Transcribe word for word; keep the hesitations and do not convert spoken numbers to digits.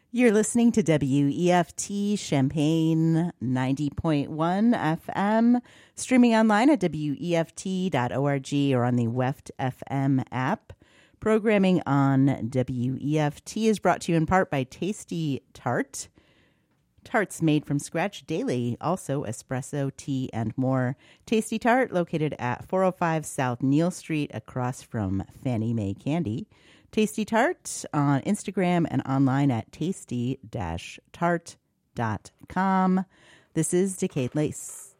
You're listening to W E F T Champaign ninety point one F M, streaming online at W E F T dot org or on the W E F T F M app. Programming on W E F T is brought to you in part by Tasty Tart. Tarts made from scratch daily, also espresso, tea, and more. Tasty Tart, located at four oh five South Neal Street, across from Fannie Mae Candy. Tasty Tart on Instagram and online at tasty dash tart dot com. This is Decade Lace.